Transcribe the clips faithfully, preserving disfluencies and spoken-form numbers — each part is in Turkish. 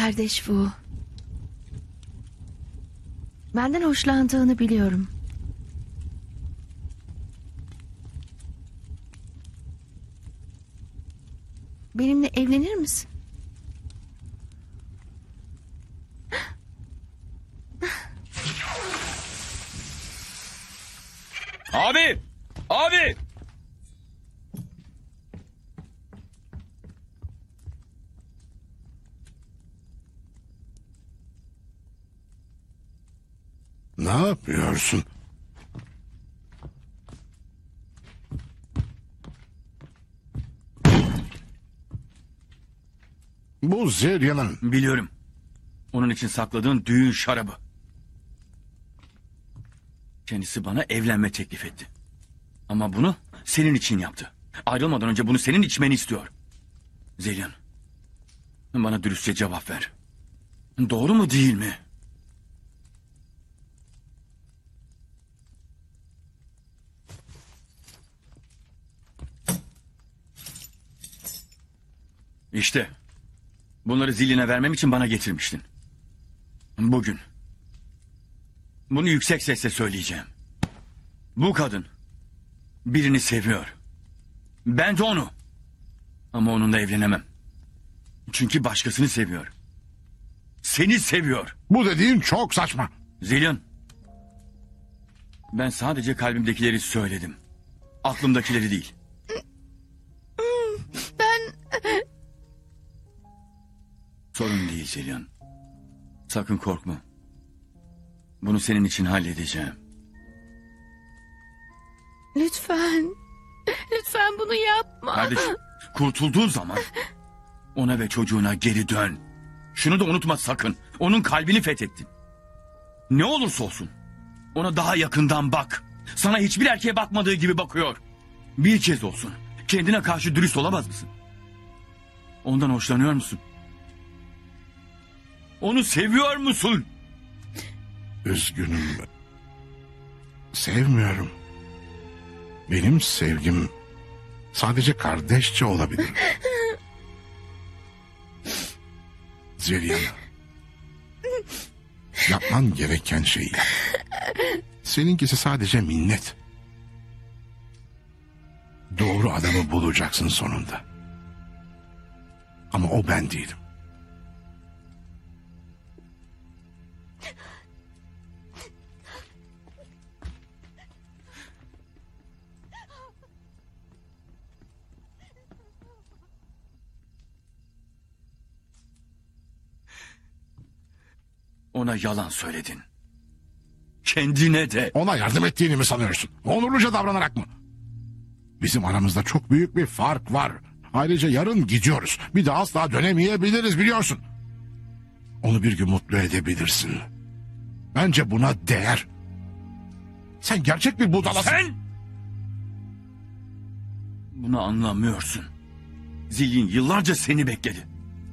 Kardeş Wu. Benden hoşlandığını biliyorum. Benimle evlenir misin? Abi! Abi! Ne yapıyorsun? Bu Zerya'nın. Biliyorum. Onun için sakladığın düğün şarabı. Kendisi bana evlenme teklif etti. Ama bunu senin için yaptı. Ayrılmadan önce bunu senin içmeni istiyor. Zelyan, bana dürüstçe cevap ver. Doğru mu değil mi? İşte bunları Zillion'a vermem için bana getirmiştin. Bugün bunu yüksek sesle söyleyeceğim. Bu kadın birini seviyor. Ben de onu. Ama onunla evlenemem. Çünkü başkasını seviyor. Seni seviyor. Bu dediğin çok saçma. Zillion. Ben sadece kalbimdekileri söyledim. Aklımdakileri değil. Ben... Sorun değil Zillion. Sakın korkma. Bunu senin için halledeceğim. Lütfen. Lütfen bunu yapma. Kardeşim, kurtulduğun zaman ona ve çocuğuna geri dön. Şunu da unutma sakın. Onun kalbini fethettin. Ne olursa olsun ona daha yakından bak. Sana hiçbir erkeğe bakmadığı gibi bakıyor. Bir kez olsun kendine karşı dürüst olamaz mısın? Ondan hoşlanıyor musun? Onu seviyor musun? Üzgünüm. Sevmiyorum. Benim sevgim sadece kardeşçe olabilir. Zeryan. Yapman gereken şeyi yap. Seninkisi sadece minnet. Doğru adamı bulacaksın sonunda. Ama o ben değilim. Ona yalan söyledin. Kendine de. Ona yardım ettiğini mi sanıyorsun? Onurluca davranarak mı? Bizim aramızda çok büyük bir fark var. Ayrıca yarın gidiyoruz. Bir daha asla dönemeyebiliriz biliyorsun. Onu bir gün mutlu edebilirsin. Bence buna değer. Sen gerçek bir budalasın. Sen! Bunu anlamıyorsun. Zilin yıllarca seni bekledi.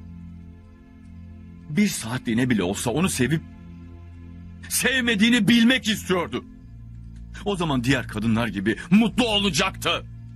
Bir saatliğine bile olsa onu sevip sevmediğini bilmek istiyordu. O zaman diğer kadınlar gibi mutlu olacaktı.